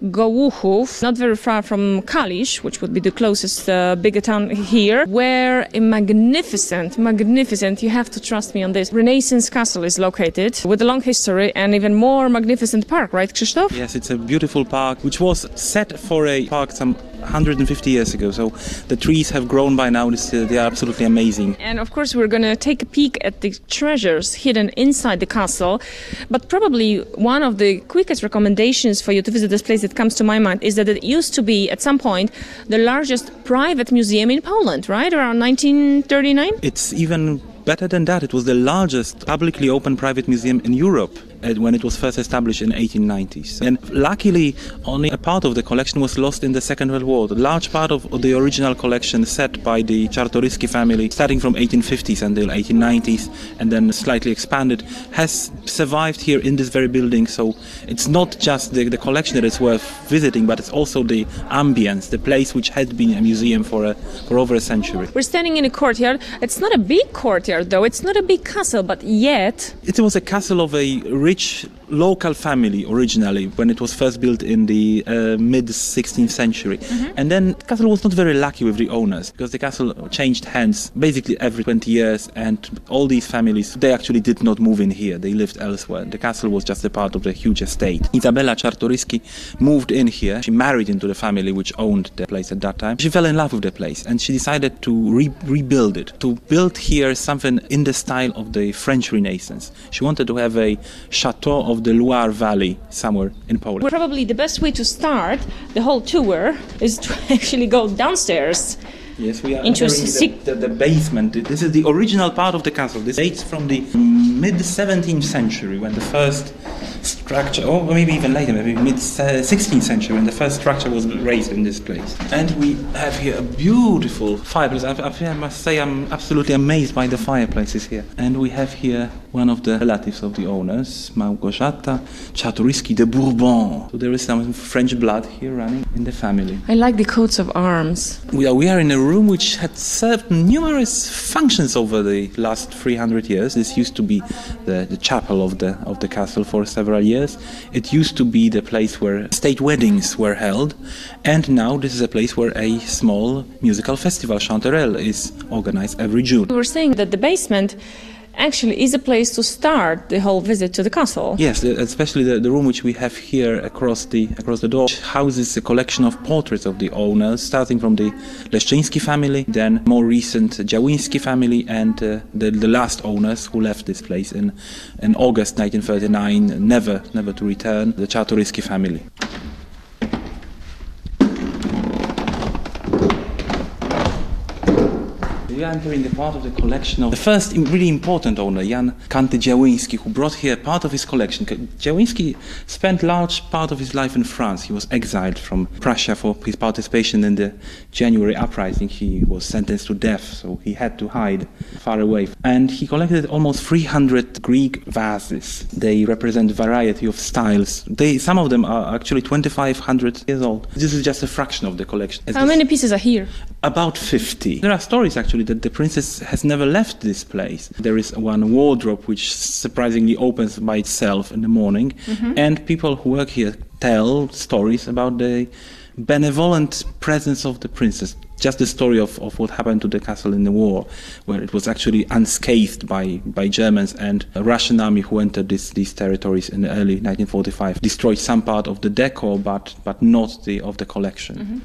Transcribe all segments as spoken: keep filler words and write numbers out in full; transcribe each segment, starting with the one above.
Gołuchów, not very far from Kalisz, which would be the closest uh, bigger town here, where a magnificent, magnificent, you have to trust me on this, Renaissance castle is located with a long history and even more magnificent park, right, Krzysztof? Yes, it's a beautiful park, which was set for a park some one hundred fifty years ago, so the trees have grown by now. They are absolutely amazing. And of course we're going to take a peek at the treasures hidden inside the castle, but probably one of the quickest recommendations for you to visit this place that comes to my mind is that it used to be at some point the largest private museum in Poland, right, around nineteen thirty-nine? It's even better than that. It was the largest publicly open private museum in Europe when it was first established in eighteen nineties. And luckily, only a part of the collection was lost in the Second World War. A large part of the original collection set by the Czartoryski family, starting from eighteen fifties until eighteen nineties, and then slightly expanded, has survived here in this very building. So it's not just the, the collection that is worth visiting, but it's also the ambience, the place which had been a museum for, a, for over a century. We're standing in a courtyard. It's not a big courtyard, though. It's not a big castle, but yet... It was a castle of a rich local family originally when it was first built in the uh, mid sixteenth century. Mm-hmm. And then the castle was not very lucky with the owners, because the castle changed hands basically every twenty years, and all these families, they actually did not move in here. They lived elsewhere. The castle was just a part of the huge estate. Izabela Czartoryski moved in here. She married into the family which owned the place at that time. She fell in love with the place and she decided to re- rebuild it, to build here something in the style of the French Renaissance. She wanted to have a chateau of the Loire Valley somewhere in Poland. Probably the best way to start the whole tour is to actually go downstairs. Yes, we are into entering the, the, the basement. This is the original part of the castle. This dates from the mid seventeenth century, when the first structure, or maybe even later, maybe mid sixteenth century, when the first structure was raised in this place. And we have here a beautiful fireplace. I, I must say I'm absolutely amazed by the fireplaces here. And we have here one of the relatives of the owners, Małgorzata Czartoryski de Bourbon. So there is some French blood here running in the family. I like the coats of arms. We are, we are in a room which had served numerous functions over the last three hundred years. This used to be the, the chapel of the of the castle for several years. It used to be the place where state weddings were held, and now this is a place where a small musical festival, Chanterelle, is organized every June. We were saying that the basement actually is a place to start the whole visit to the castle. Yes, especially the, the room which we have here across the across the door houses a collection of portraits of the owners, starting from the Leszczyński family, then more recent Działyński family, and uh, the, the last owners who left this place in, in August nineteen thirty-nine, never, never to return, the Czartoryski family. We are entering the part of the collection of the first really important owner, Jan Kanty-Działyński, who brought here part of his collection. Działyński spent large part of his life in France. He was exiled from Prussia for his participation in the January uprising. He was sentenced to death, so he had to hide far away. And he collected almost three hundred Greek vases. They represent a variety of styles. They, some of them are actually twenty-five hundred years old. This is just a fraction of the collection. How many pieces are here? About fifty. There are stories actually that the princess has never left this place. There is one wardrobe which surprisingly opens by itself in the morning, mm-hmm. and people who work here tell stories about the benevolent presence of the princess. Just the story of, of what happened to the castle in the war, where it was actually unscathed by, by Germans, and a Russian army who entered this, these territories in the early nineteen forty-five destroyed some part of the decor, but, but not the of the collection. Mm-hmm.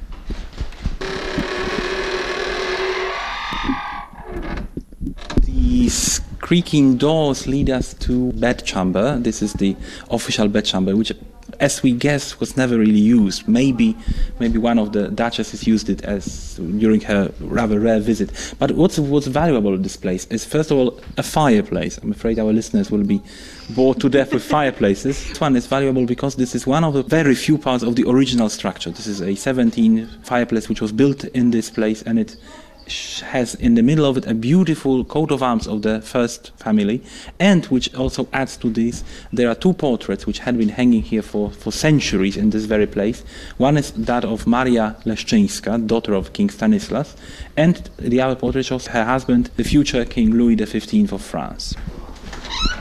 These creaking doors lead us to bedchamber. This is the official bedchamber, which, as we guess, was never really used. Maybe, maybe one of the duchesses used it as during her rather rare visit. But what's what's valuable in this place is, first of all, a fireplace. I'm afraid our listeners will be bored to death with fireplaces. This one is valuable because this is one of the very few parts of the original structure. This is a seventeen fireplace which was built in this place, and it has in the middle of it a beautiful coat of arms of the first family, and which also adds to this, there are two portraits which had been hanging here for, for centuries in this very place. One is that of Maria Leszczyńska, daughter of King Stanislas, and the other portrait shows her husband, the future King Louis the fifteenth of France.